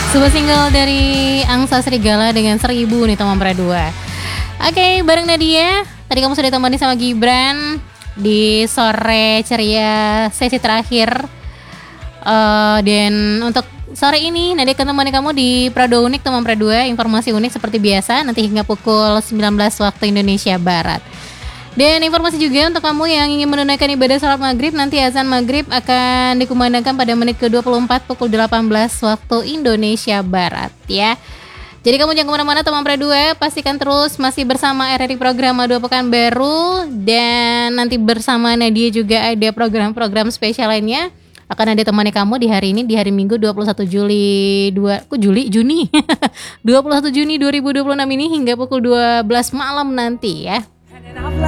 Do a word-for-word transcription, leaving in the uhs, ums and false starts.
Sebuah single dari Angsa Serigala dengan Seribu nih teman dua. Oke, bareng Nadia. Tadi kamu sudah ditemani sama Gibran di sore ceria sesi terakhir. Uh, dan untuk sore ini Nadia akan temani kamu di Prado Unik teman dua. Informasi unik seperti biasa nanti hingga pukul sembilan belas waktu Indonesia Barat. Dan informasi juga untuk kamu yang ingin menunaikan ibadah salat maghrib, nanti azan maghrib akan dikumandangkan pada menit ke dua puluh empat pukul delapan belas waktu Indonesia Barat ya. Jadi kamu jangan kemana-mana teman dua, pastikan terus masih bersama R R I Program dua Pekanbaru. Dan nanti bersama Nadia juga ada program-program spesial lainnya. Akan ada temani kamu di hari ini, di hari Minggu dua puluh satu Juli dua, kok Juli? Juni dua puluh satu Juni dua ribu dua puluh enam ini hingga pukul dua belas malam nanti ya.